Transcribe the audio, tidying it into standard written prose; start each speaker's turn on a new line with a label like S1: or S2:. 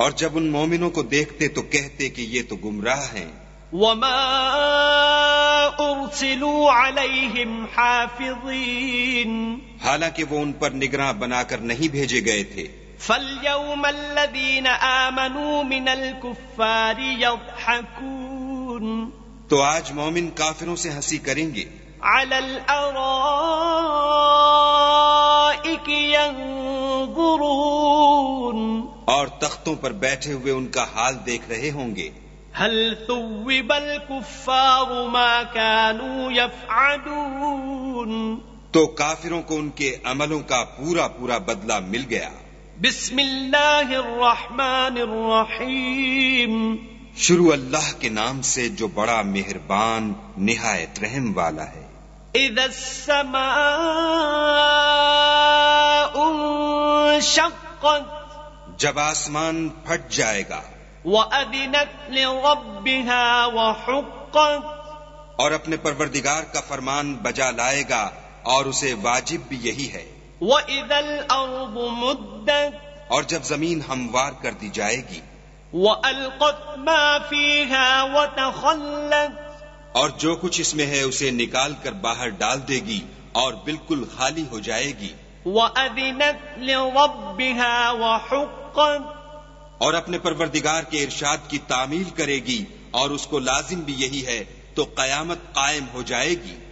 S1: اور جب ان مومنوں کو دیکھتے تو کہتے کہ یہ تو گمراہ ہیں.
S2: وما ارسلوا علیہم حافظین،
S1: حالانکہ وہ ان پر نگراں بنا کر نہیں بھیجے گئے تھے.
S2: فَالْيَوْمَ الَّذِينَ آمَنُوا مِنَ الْكُفَّارِ يَضْحَكُونَ،
S1: تو آج مومن کافروں سے ہنسی کریں گے.
S2: عَلَى الْأَرَائِكِ يَنظُرُونَ،
S1: اور تختوں پر بیٹھے ہوئے ان کا حال دیکھ رہے ہوں گے.
S2: هل ثوب الكفار ما كانوا يفعلون،
S1: تو کافروں کو ان کے عملوں کا پورا پورا بدلہ مل گیا.
S2: بسم اللہ الرحمن الرحیم،
S1: شروع اللہ کے نام سے جو بڑا مہربان نہایت رحم والا ہے.
S2: اذا السماء انشقت،
S1: جب آسمان پھٹ جائے گا.
S2: وَأَذِنَتْ لِرَبِّهَا وَحُقَّتْ،
S1: اور اپنے پروردگار کا فرمان بجا لائے گا اور اسے واجب بھی یہی ہے.
S2: وَإِذَا الْأَرْضُ مُدَّتْ،
S1: اور جب زمین ہموار کر دی جائے گی.
S2: وَأَلْقَتْ مَا فِيهَا وَتَخَلَّتْ،
S1: اور جو کچھ اس میں ہے اسے نکال کر باہر ڈال دے گی اور بالکل خالی ہو جائے گی.
S2: وَأَذِنَتْ لِرَبِّهَا وَحُقَّتْ،
S1: اور اپنے پروردگار کے ارشاد کی تعمیل کرے گی اور اس کو لازم بھی یہی ہے، تو قیامت قائم ہو جائے گی.